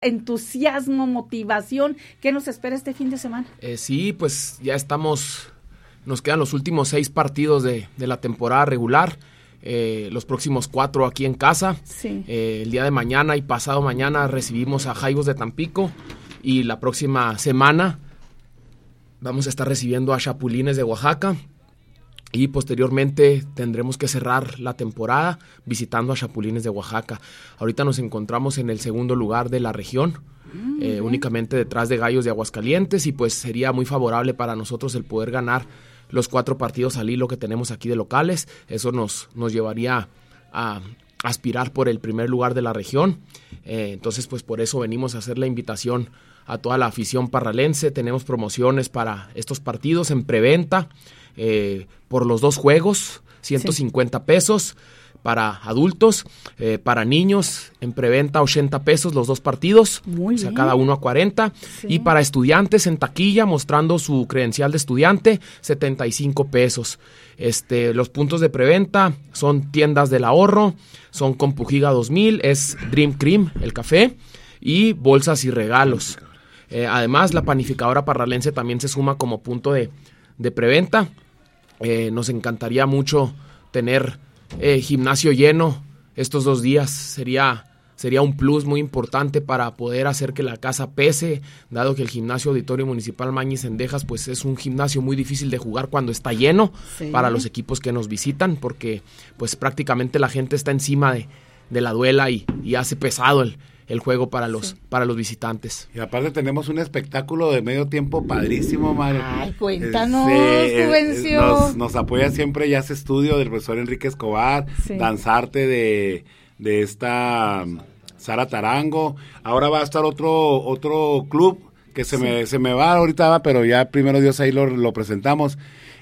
entusiasmo, motivación. ¿Qué nos espera este fin de semana? Sí, pues ya nos quedan los últimos 6 partidos de la temporada regular. Los próximos 4 aquí en casa. Sí. El día de mañana y pasado mañana recibimos a Jaivos de Tampico, y la próxima semana vamos a estar recibiendo a Chapulines de Oaxaca, y posteriormente tendremos que cerrar la temporada visitando a Chapulines de Oaxaca. Ahorita nos encontramos en el segundo lugar de la región, únicamente detrás de Gallos de Aguascalientes, y pues sería muy favorable para nosotros el poder ganar los 4 partidos al hilo que tenemos aquí de locales. Eso nos llevaría a aspirar por el primer lugar de la región. Entonces pues por eso venimos a hacer la invitación a toda la afición parralense. Tenemos promociones para estos partidos en preventa, por los 2 juegos, 150 pesos para adultos, para niños en preventa 80 pesos los 2 partidos, Muy bien. cada uno a 40, y para estudiantes en taquilla mostrando su credencial de estudiante 75 pesos. Los puntos de preventa son Tiendas del Ahorro, son Compujiga 2000, es Dream Cream, el café, y bolsas y regalos. Además, la panificadora parralense también se suma como punto de preventa. Nos encantaría mucho tener gimnasio lleno estos 2 días. Sería un plus muy importante para poder hacer que la casa pese, dado que el gimnasio Auditorio Municipal Mañez Cendejas pues es un gimnasio muy difícil de jugar cuando está lleno para los equipos que nos visitan, porque pues prácticamente la gente está encima de la duela y hace pesado el juego para los visitantes. Y aparte tenemos un espectáculo de medio tiempo padrísimo, Mario. Ay, cuéntanos, Juvencio. Nos apoya siempre Jazz Estudio del profesor Enrique Escobar, Danzarte de esta Sara Tarango. Ahora va a estar otro club que se me va ahorita, pero ya primero Dios ahí lo presentamos.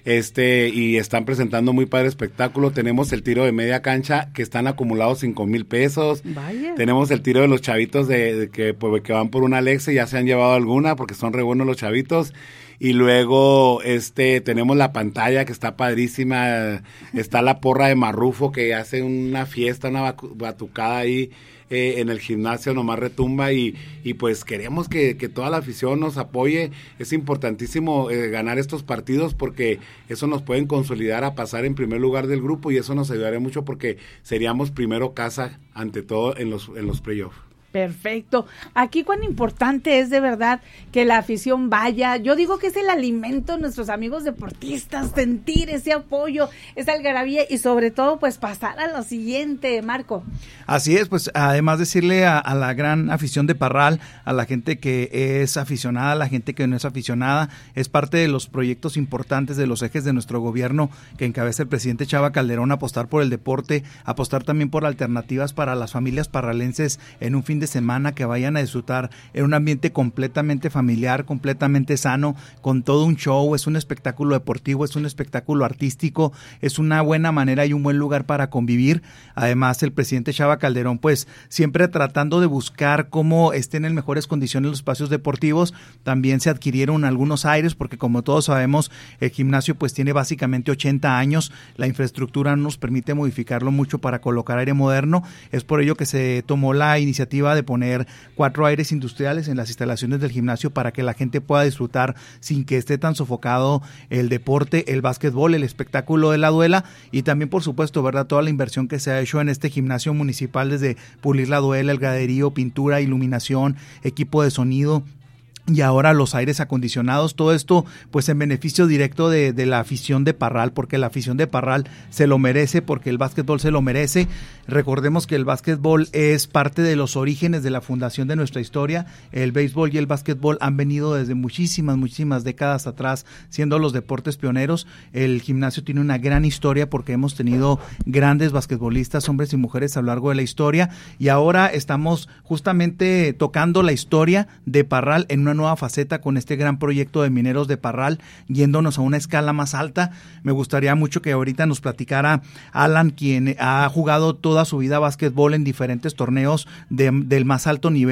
Y están presentando muy padre espectáculo. Tenemos el tiro de media cancha que están acumulados 5,000 pesos. Vaya. Tenemos el tiro de los chavitos que van por una Alexa, ya se han llevado alguna porque son re buenos los chavitos. Y luego tenemos la pantalla que está padrísima. Está la porra de Marrufo que hace una fiesta, una batucada ahí en el gimnasio, nomás retumba, y pues queremos que toda la afición nos apoye. Es importantísimo ganar estos partidos porque eso nos pueden consolidar a pasar en primer lugar del grupo, y eso nos ayudaría mucho porque seríamos primero casa ante todo en los playoffs. Perfecto. Aquí cuán importante es de verdad que la afición vaya. Yo digo que es el alimento de nuestros amigos deportistas, sentir ese apoyo, esa algarabía y sobre todo pues pasar a lo siguiente, Marco. Así es, pues además decirle a la gran afición de Parral, a la gente que es aficionada, a la gente que no es aficionada, es parte de los proyectos importantes de los ejes de nuestro gobierno que encabeza el presidente Chava Calderón, apostar por el deporte, apostar también por alternativas para las familias parralenses en un fin de semana, que vayan a disfrutar en un ambiente completamente familiar, completamente sano, con todo un show. Es un espectáculo deportivo, es un espectáculo artístico, es una buena manera y un buen lugar para convivir. Además, el presidente Chava Calderón, pues siempre tratando de buscar cómo estén en mejores condiciones los espacios deportivos. También se adquirieron algunos aires, porque como todos sabemos, el gimnasio pues tiene básicamente 80 años, la infraestructura no nos permite modificarlo mucho para colocar aire moderno. Es por ello que se tomó la iniciativa de poner 4 aires industriales en las instalaciones del gimnasio para que la gente pueda disfrutar sin que esté tan sofocado el deporte, el básquetbol, el espectáculo de la duela, y también por supuesto, ¿verdad?, toda la inversión que se ha hecho en este gimnasio municipal, desde pulir la duela, el graderío, pintura, iluminación, equipo de sonido, y ahora los aires acondicionados. Todo esto pues en beneficio directo de la afición de Parral, porque la afición de Parral se lo merece, porque el básquetbol se lo merece. Recordemos que el básquetbol es parte de los orígenes de la fundación de nuestra historia. El béisbol y el básquetbol han venido desde muchísimas décadas atrás siendo los deportes pioneros. El gimnasio tiene una gran historia porque hemos tenido grandes basquetbolistas, hombres y mujeres a lo largo de la historia, y ahora estamos justamente tocando la historia de Parral en una nueva faceta con este gran proyecto de Mineros de Parral, yéndonos a una escala más alta. Me gustaría mucho que ahorita nos platicara Alan, quien ha jugado toda su vida básquetbol en diferentes torneos del más alto nivel,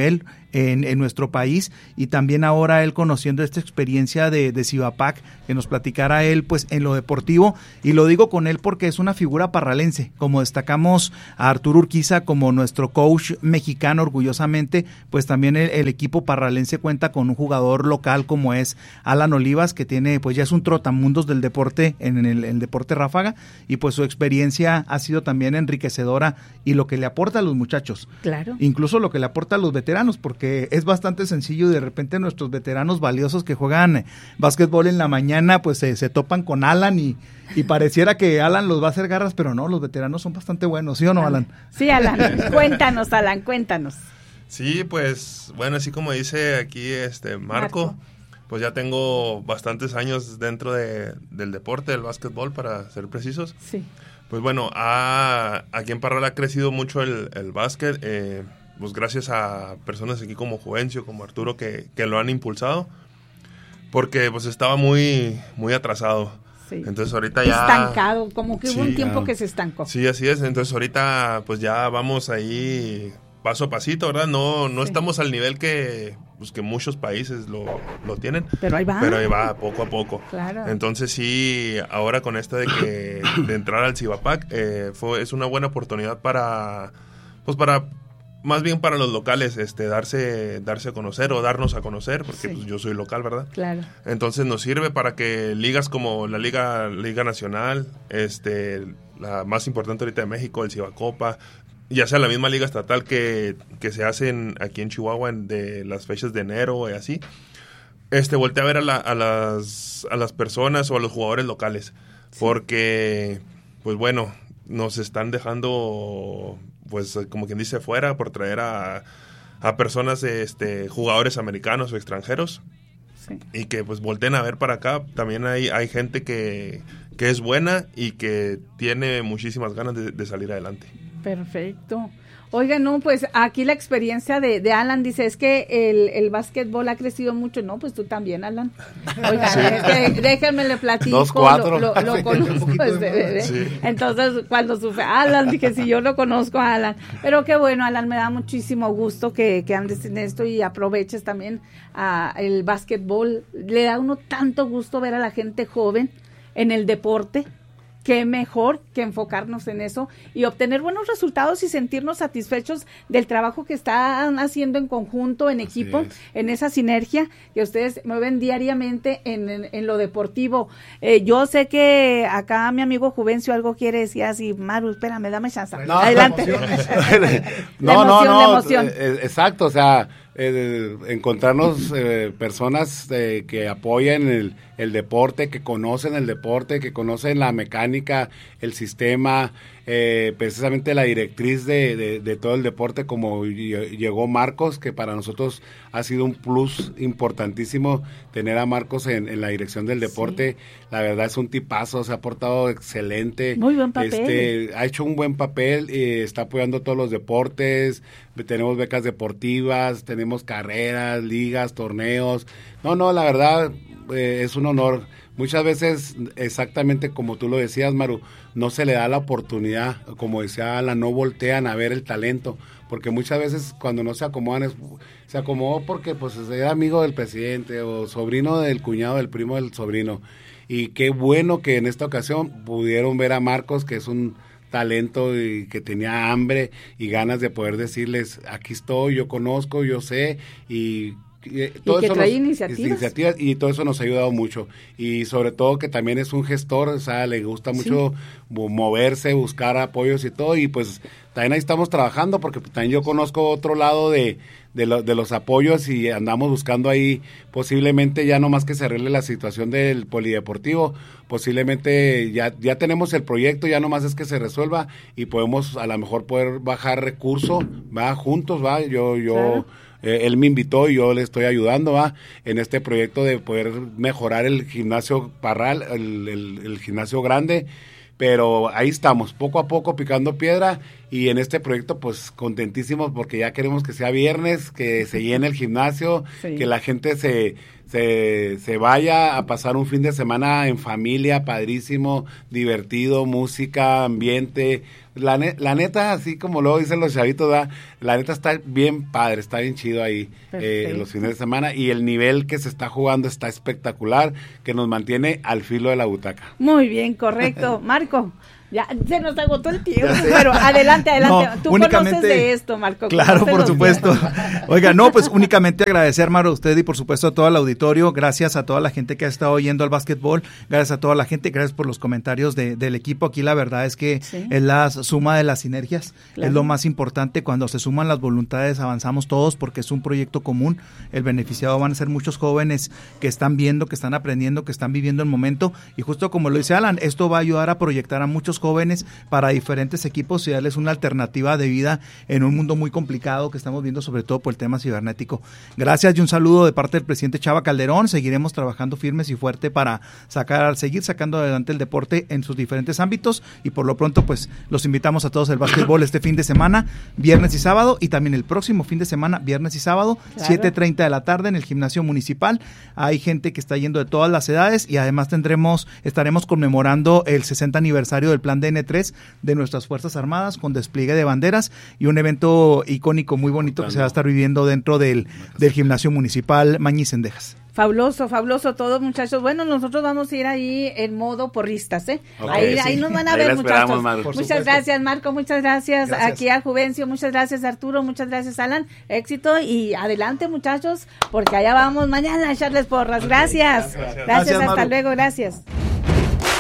en nuestro país, y también ahora él conociendo esta experiencia de Cibapac, que nos platicara él pues en lo deportivo, y lo digo con él porque es una figura parralense, como destacamos a Arturo Urquiza como nuestro coach mexicano orgullosamente, pues también el equipo parralense cuenta con un jugador local como es Alan Olivas, que tiene pues ya es un trotamundos del deporte en el deporte ráfaga, y pues su experiencia ha sido también enriquecedora, y lo que le aporta a los muchachos, claro, incluso lo que le aporta a los veteranos, porque es bastante sencillo, y de repente nuestros veteranos valiosos que juegan básquetbol en la mañana pues se topan con Alan y pareciera que Alan los va a hacer garras, pero no, los veteranos son bastante buenos, ¿sí o no, Alan? Sí, Alan, cuéntanos, Alan, cuéntanos. Sí, pues bueno, así como dice aquí Marco, pues ya tengo bastantes años dentro del deporte, del básquetbol, para ser precisos. Sí. Pues bueno, aquí en Parral ha crecido mucho el básquet, pues gracias a personas aquí como Juvencio, como Arturo, que lo han impulsado, porque pues estaba muy, muy atrasado. Sí. Entonces ahorita ya... Estancado, como que hubo un tiempo claro, que se estancó. Sí, así es. Entonces ahorita pues ya vamos ahí paso a pasito, ¿verdad? No Sí. estamos al nivel que muchos países lo tienen. Pero ahí va. Poco a poco. Claro. Entonces sí, ahora con esto de entrar al Cibapac, es una buena oportunidad para más bien para los locales, darse a conocer o darnos a conocer, porque Sí. pues yo soy local, ¿verdad? Claro. Entonces nos sirve para que ligas como la Liga Nacional, la más importante ahorita de México, el Cibacopa, ya sea la misma liga estatal que se hacen aquí en Chihuahua de las fechas de enero y así, voltea a ver a las personas o a los jugadores locales, sí. Porque, pues bueno, nos están dejando, pues como quien dice, fuera por traer a personas, jugadores americanos o extranjeros, sí. Y que pues volteen a ver para acá. También hay gente que es buena y que tiene muchísimas ganas de salir adelante. Perfecto. Oigan, no, pues aquí la experiencia de Alan dice, es que el básquetbol ha crecido mucho. No, pues tú también, Alan. Oigan, sí. Déjenme le platico. 2-4. Lo conozco desde bebé. Sí. Entonces, cuando supe Alan, dije, sí, yo lo conozco a Alan. Pero qué bueno, Alan, me da muchísimo gusto que andes en esto y aproveches también el básquetbol. Le da a uno tanto gusto ver a la gente joven en el deporte. Qué mejor que enfocarnos en eso y obtener buenos resultados y sentirnos satisfechos del trabajo que están haciendo en conjunto, en equipo, en esa sinergia que ustedes mueven diariamente en lo deportivo. Yo sé que acá mi amigo Juvencio algo quiere decir así. Maru, espérame, dame chance. No, adelante. La emoción. Exacto, o sea, encontrarnos personas que apoyan el deporte, que conocen el deporte, que conocen la mecánica, el sistema, precisamente la directriz de todo el deporte, como llegó Marcos, que para nosotros ha sido un plus importantísimo tener a Marcos en la dirección del deporte. Sí. La verdad es un tipazo, se ha portado excelente. Muy buen papel. Ha hecho un buen papel, está apoyando todos los deportes, tenemos becas deportivas, tenemos carreras, ligas, torneos. No, la verdad es un honor. Muchas veces, exactamente como tú lo decías, Maru, no se le da la oportunidad, como decía Alan, no voltean a ver el talento, porque muchas veces cuando no se acomodan, se acomodó porque pues era amigo del presidente o sobrino del cuñado del primo del sobrino. Y qué bueno que en esta ocasión pudieron ver a Marcos, que es un talento y que tenía hambre y ganas de poder decirles, aquí estoy, yo conozco, yo sé, y todo que eso trae iniciativas y todo eso nos ha ayudado mucho, y sobre todo que también es un gestor, o sea, le gusta mucho moverse, buscar apoyos y todo, y pues también ahí estamos trabajando, porque también yo conozco otro lado de los apoyos y andamos buscando ahí posiblemente ya no más que se arregle la situación del polideportivo, posiblemente ya tenemos el proyecto, ya no más es que se resuelva y podemos a lo mejor poder bajar recursos, va juntos, va, yo claro. Él me invitó y yo le estoy ayudando en este proyecto de poder mejorar el gimnasio Parral, el gimnasio grande, pero ahí estamos, poco a poco picando piedra Y en este proyecto, pues, contentísimos porque ya queremos que sea viernes, que se llene el gimnasio, que la gente se vaya a pasar un fin de semana en familia, padrísimo, divertido, música, ambiente. La neta, así como luego dicen los chavitos, la neta está bien padre, está bien chido ahí los fines de semana. Y el nivel que se está jugando está espectacular, que nos mantiene al filo de la butaca. Muy bien, correcto. Marco. Ya se nos agotó el tiempo, pero adelante. No, tú conoces de esto, Marco. Claro, por supuesto. Oiga, no, pues únicamente agradecer, Maro, a usted y por supuesto a todo el auditorio. Gracias a toda la gente que ha estado oyendo al básquetbol. Gracias a toda la gente. Gracias por los comentarios del equipo. Aquí la verdad es que es la suma de las sinergias. Claro. Es lo más importante. Cuando se suman las voluntades avanzamos todos porque es un proyecto común. El beneficiado van a ser muchos jóvenes que están viendo, que están aprendiendo, que están viviendo el momento. Y justo como lo dice Alan, esto va a ayudar a proyectar a muchos jóvenes para diferentes equipos y darles una alternativa de vida en un mundo muy complicado que estamos viendo, sobre todo por el tema cibernético. Gracias y un saludo de parte del presidente Chava Calderón. Seguiremos trabajando firmes y fuerte para seguir sacando adelante el deporte en sus diferentes ámbitos y por lo pronto pues los invitamos a todos al básquetbol este fin de semana, viernes y sábado, y también el próximo fin de semana, viernes y sábado, claro. 7:30 de la tarde en el gimnasio municipal. Hay gente que está yendo de todas las edades y además estaremos conmemorando el 60 aniversario del plan DN3 de nuestras Fuerzas Armadas con despliegue de banderas y un evento icónico muy bonito que se va a estar viviendo dentro del gimnasio municipal Mañi Cendejas. Fabuloso todo, muchachos. Bueno, nosotros vamos a ir ahí en modo porristas, ¿eh? Okay, ahí nos van a ver, muchachos. Muchas gracias, Marco, muchas gracias. Aquí a Juvencio, muchas gracias, Arturo, muchas gracias, Alan. Éxito y adelante, muchachos, porque allá vamos mañana a echarles porras. Gracias, hasta luego, gracias.